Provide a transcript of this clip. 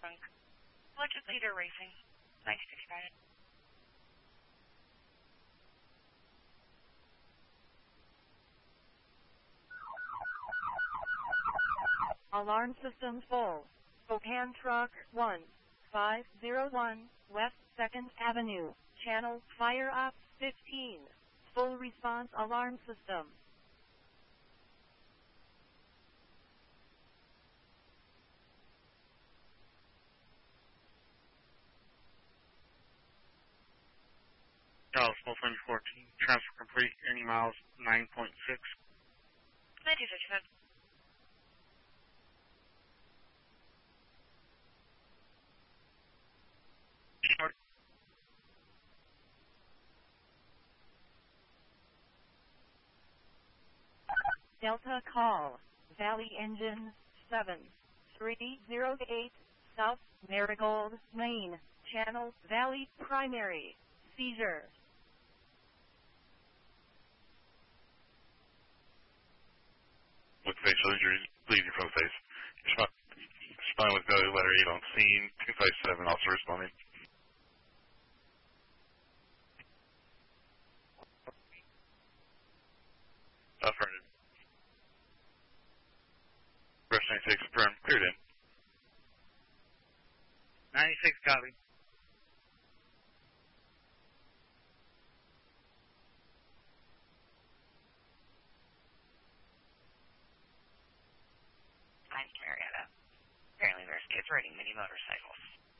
Legislator Racing, 965. Alarm system full. Spokane Truck 1501, West 2nd Avenue, Channel Fire Op 15. Full response alarm system. Dallas 1214, transfer complete, any miles 9.6. 1965. Short. Delta call. Valley Engine 7308, South Marigold, Maine, Channel Valley Primary. Seizure. With facial injuries, bleeding from the face. Respond with value letter 8 on scene, 257, also responding. Affirmative. Brush 96, confirmed, cleared in. 96, copy. I'm Marietta. Apparently there's kids riding mini motorcycles.